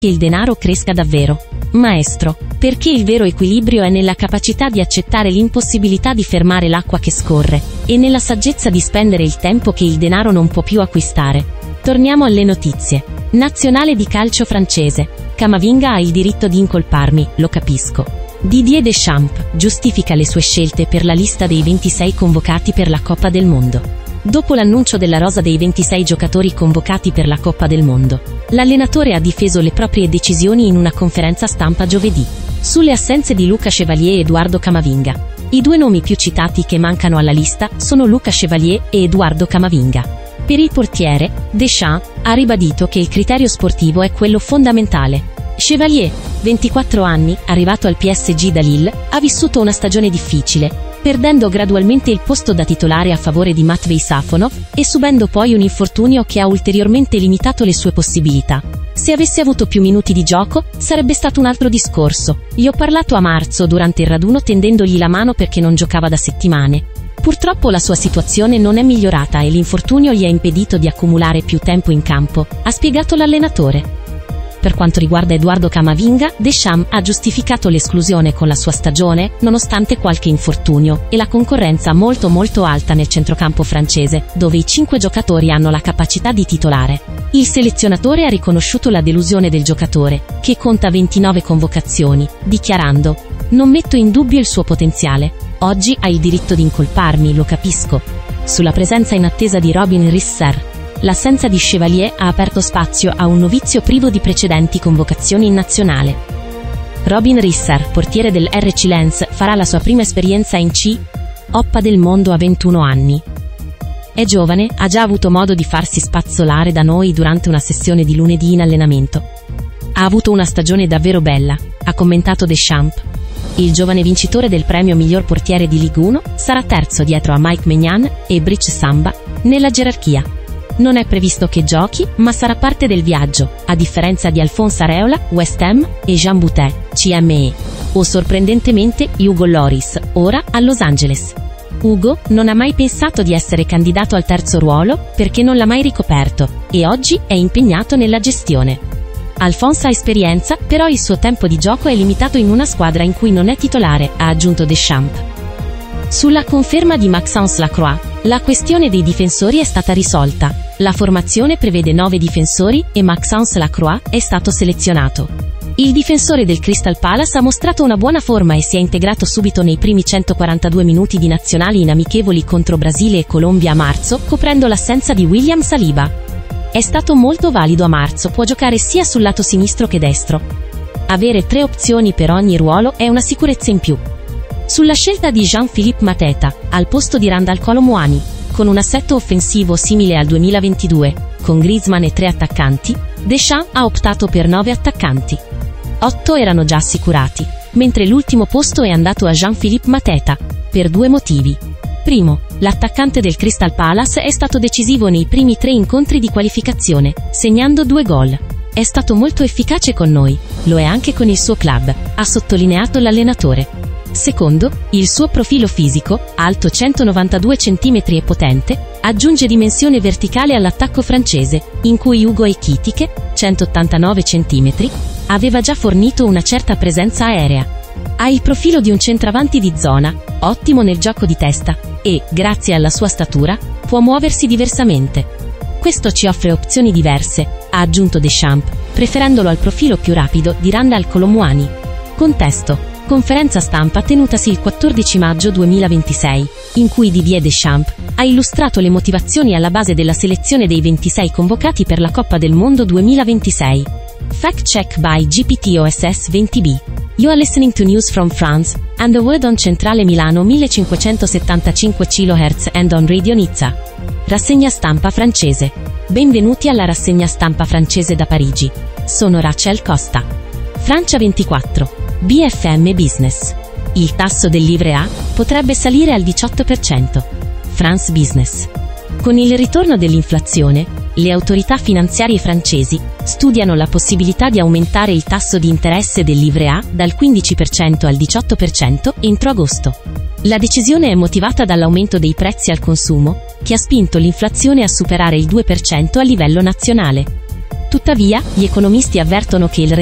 che il denaro cresca davvero. Maestro, perché il vero equilibrio è nella capacità di accettare l'impossibilità di fermare l'acqua che scorre, e nella saggezza di spendere il tempo che il denaro non può più acquistare. Torniamo alle notizie. Nazionale di calcio francese. Camavinga ha il diritto di incolparmi, lo capisco. Didier Deschamps giustifica le sue scelte per la lista dei 26 convocati per la Coppa del Mondo. Dopo l'annuncio della rosa dei 26 giocatori convocati per la Coppa del Mondo, l'allenatore ha difeso le proprie decisioni in una conferenza stampa giovedì. Sulle assenze di Luca Chevalier e Eduardo Camavinga. I due nomi più citati che mancano alla lista sono Luca Chevalier e Eduardo Camavinga. Per il portiere, Deschamps ha ribadito che il criterio sportivo è quello fondamentale. Chevalier, 24 anni, arrivato al PSG da Lille, ha vissuto una stagione difficile, perdendo gradualmente il posto da titolare a favore di Matvei Safonov e subendo poi un infortunio che ha ulteriormente limitato le sue possibilità. Se avesse avuto più minuti di gioco, sarebbe stato un altro discorso. Gli ho parlato a marzo durante il raduno tendendogli la mano perché non giocava da settimane. Purtroppo la sua situazione non è migliorata e l'infortunio gli ha impedito di accumulare più tempo in campo, ha spiegato l'allenatore. Per quanto riguarda Eduardo Camavinga, Deschamps ha giustificato l'esclusione con la sua stagione, nonostante qualche infortunio, e la concorrenza molto alta nel centrocampo francese, dove i 5 giocatori hanno la capacità di titolare. Il selezionatore ha riconosciuto la delusione del giocatore, che conta 29 convocazioni, dichiarando: "Non metto in dubbio il suo potenziale. Oggi ha il diritto di incolparmi, lo capisco." Sulla presenza in attesa di Robin Risser. L'assenza di Chevalier ha aperto spazio a un novizio privo di precedenti convocazioni in nazionale. Robin Risser, portiere del RC Lens, farà la sua prima esperienza in Coppa del Mondo a 21 anni. È giovane, ha già avuto modo di farsi spazzolare da noi durante una sessione di lunedì in allenamento. "Ha avuto una stagione davvero bella", ha commentato Deschamps. Il giovane vincitore del premio miglior portiere di Ligue 1 sarà terzo dietro a Mike Maignan e Brice Samba nella gerarchia. Non è previsto che giochi, ma sarà parte del viaggio, a differenza di Alphonse Areola, West Ham, e Jean Boutet, CME. O sorprendentemente, Hugo Lloris, ora a Los Angeles. Hugo non ha mai pensato di essere candidato al terzo ruolo, perché non l'ha mai ricoperto, e oggi è impegnato nella gestione. Alphonse ha esperienza, però il suo tempo di gioco è limitato in una squadra in cui non è titolare, ha aggiunto Deschamps. Sulla conferma di Maxence Lacroix, la questione dei difensori è stata risolta. La formazione prevede 9 difensori e Maxence Lacroix è stato selezionato. Il difensore del Crystal Palace ha mostrato una buona forma e si è integrato subito nei primi 142 minuti di nazionali in amichevoli contro Brasile e Colombia a marzo, coprendo l'assenza di William Saliba. È stato molto valido a marzo, può giocare sia sul lato sinistro che destro. Avere 3 opzioni per ogni ruolo è una sicurezza in più. Sulla scelta di Jean-Philippe Mateta, al posto di Randal Kolo Muani, con un assetto offensivo simile al 2022, con Griezmann e 3 attaccanti, Deschamps ha optato per 9 attaccanti. 8 erano già assicurati, mentre l'ultimo posto è andato a Jean-Philippe Mateta, per 2 motivi. Primo, l'attaccante del Crystal Palace è stato decisivo nei primi 3 incontri di qualificazione, segnando 2 gol. È stato molto efficace con noi, lo è anche con il suo club, ha sottolineato l'allenatore. Secondo, il suo profilo fisico, alto 192 cm e potente, aggiunge dimensione verticale all'attacco francese, in cui Hugo Ekitike, 189 cm, aveva già fornito una certa presenza aerea. Ha il profilo di un centravanti di zona, ottimo nel gioco di testa, e, grazie alla sua statura, può muoversi diversamente. Questo ci offre opzioni diverse, ha aggiunto Deschamps, preferendolo al profilo più rapido di Randal Kolo Muani. Contesto. Conferenza stampa tenutasi il 14 maggio 2026, in cui Didier Deschamps ha illustrato le motivazioni alla base della selezione dei 26 convocati per la Coppa del Mondo 2026. Fact check by GPT-OSS 20B. You are listening to news from France, and the word on Centrale Milano 1575 kHz and on Radio Nizza. Rassegna stampa francese. Benvenuti alla rassegna stampa francese da Parigi. Sono Rachel Costa. Francia 24. BFM Business. Il tasso del livret A potrebbe salire al 18%. France Business. Con il ritorno dell'inflazione, le autorità finanziarie francesi studiano la possibilità di aumentare il tasso di interesse del livret A dal 15% al 18% entro agosto. La decisione è motivata dall'aumento dei prezzi al consumo, che ha spinto l'inflazione a superare il 2% a livello nazionale. Tuttavia, gli economisti avvertono che il